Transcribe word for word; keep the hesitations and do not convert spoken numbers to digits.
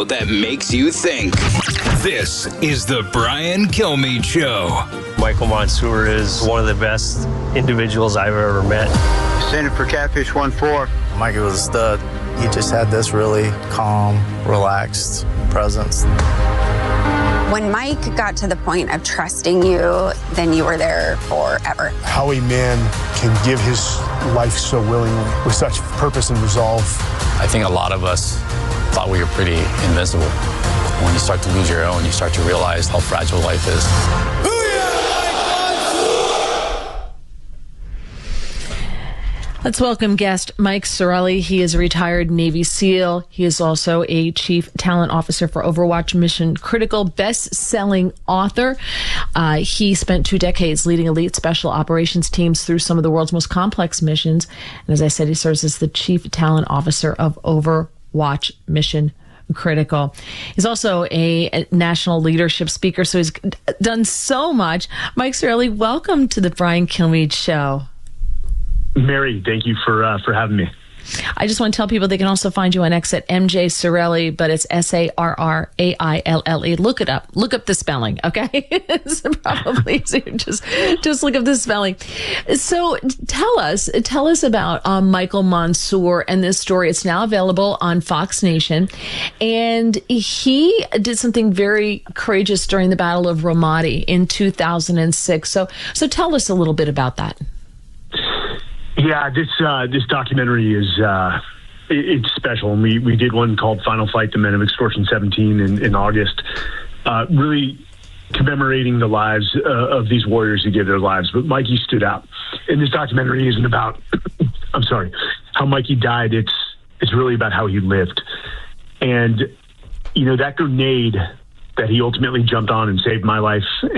show that makes you think. This is the Brian Kilmeade Show. Michael Monsoor is one of the best individuals I've ever met. Standing for Catfish one four. Mikey was a stud. He just had this really calm, relaxed presence. When Mike got to the point of trusting you, then you were there forever. How a man can give his life so willingly with such purpose and resolve. I think a lot of us thought we were pretty invincible. When you start to lose your own, you start to realize how fragile life is. Let's welcome guest Mike Sarraille. He is a retired Navy SEAL. He is also a Chief Talent Officer for Overwatch Mission Critical, best-selling author. Uh, he spent two decades leading elite special operations teams through some of the world's most complex missions. And as I said, he serves as the Chief Talent Officer of Overwatch Mission Critical. He's also a, a national leadership speaker, so he's done so much. Mike Sarraille, welcome to the Brian Kilmeade Show. Mary, thank you for uh, for having me. I just want to tell people they can also find you on X at M J Sarraille, but it's S A R R A I L L E. Look it up. Look up the spelling, okay? It's probably easier. Just, just look up the spelling. So tell us, tell us about um, Michael Monsoor and this story. It's now available on Fox Nation. And he did something very courageous during the Battle of Ramadi in two thousand six. So, so tell us a little bit about that. Yeah, this uh, this documentary is uh, it, it's special. And we, we did one called Final Fight, The Men of Extortion seventeen in, in August, uh, really commemorating the lives uh, of these warriors who gave their lives. But Mikey stood out. And this documentary isn't about, I'm sorry, how Mikey died. It's, it's really about how he lived. And, you know, that grenade that he ultimately jumped on and saved my life